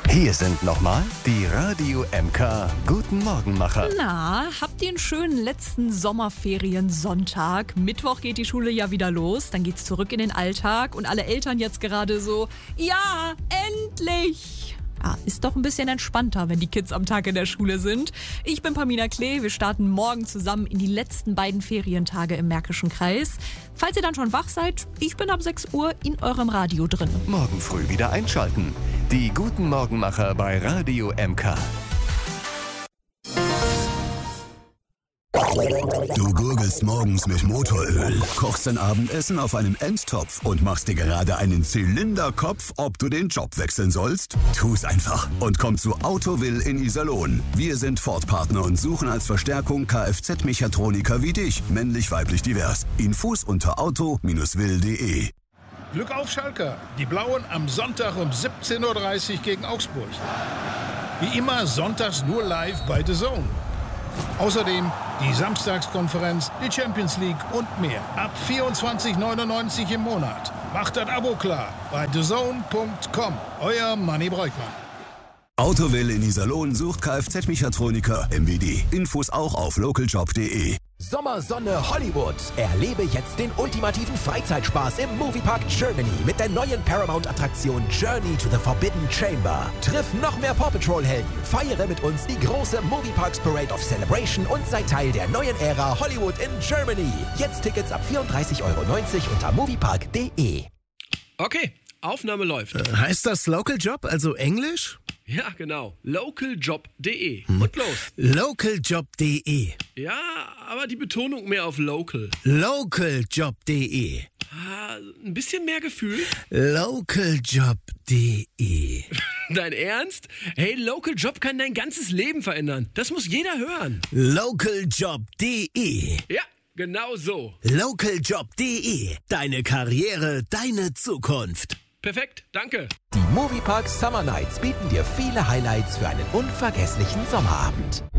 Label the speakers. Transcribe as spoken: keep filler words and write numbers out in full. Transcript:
Speaker 1: Hier sind nochmal die Radio M K Guten Morgenmacher.
Speaker 2: Na, habt ihr einen schönen letzten Sommerferien-Sonntag? Mittwoch geht die Schule ja wieder los, dann geht's zurück in den Alltag und alle Eltern jetzt gerade so, ja, endlich! Ja, ist doch ein bisschen entspannter, wenn die Kids am Tag in der Schule sind. Ich bin Pamina Klee, wir starten morgen zusammen in die letzten beiden Ferientage im Märkischen Kreis. Falls ihr dann schon wach seid, ich bin ab sechs Uhr in eurem Radio drin.
Speaker 1: Morgen früh wieder einschalten. Die Guten Morgenmacher bei Radio M K.
Speaker 3: Du gurgelst morgens mit Motoröl, kochst dein Abendessen auf einem Endtopf und machst dir gerade einen Zylinderkopf, ob du den Job wechseln sollst? Tu's einfach und komm zu Autowill in Iserlohn. Wir sind Ford-Partner und suchen als Verstärkung Kfz-Mechatroniker wie dich, männlich-weiblich divers. Infos unter auto will punkt de.
Speaker 4: Glück auf Schalke. Die Blauen am Sonntag um siebzehn Uhr dreißig gegen Augsburg. Wie immer sonntags nur live bei The Zone. Außerdem die Samstagskonferenz, die Champions League und mehr. Ab vierundzwanzig neunundneunzig im Monat. Macht das Abo klar bei the zone punkt com. Euer Manni Breukmann.
Speaker 3: Autowill in Iserlohn sucht Kfz-Mechatroniker M W D. Infos auch auf local job punkt de.
Speaker 5: Sommersonne Hollywood. Erlebe jetzt den ultimativen Freizeitspaß im Moviepark Germany mit der neuen Paramount-Attraktion Journey to the Forbidden Chamber. Triff noch mehr Paw Patrol-Helden, feiere mit uns die große Movieparks Parade of Celebration und sei Teil der neuen Ära Hollywood in Germany. Jetzt Tickets ab vierunddreißig Euro neunzig unter moviepark punkt de.
Speaker 6: Okay, Aufnahme läuft.
Speaker 7: Äh, heißt das Local Job, also Englisch?
Speaker 6: Ja, genau. local job punkt de. Hm. Und los.
Speaker 7: local job punkt de.
Speaker 6: Ja, aber die Betonung mehr auf local.
Speaker 7: local job punkt de.
Speaker 6: Ah, ein bisschen mehr Gefühl.
Speaker 7: local job punkt de.
Speaker 6: Dein Ernst? Hey, Local Job kann dein ganzes Leben verändern. Das muss jeder hören.
Speaker 7: local job punkt de.
Speaker 6: Ja, genau so.
Speaker 7: local job punkt de. Deine Karriere, deine Zukunft.
Speaker 6: Perfekt, danke.
Speaker 5: Die Moviepark Summer Nights bieten dir viele Highlights für einen unvergesslichen Sommerabend.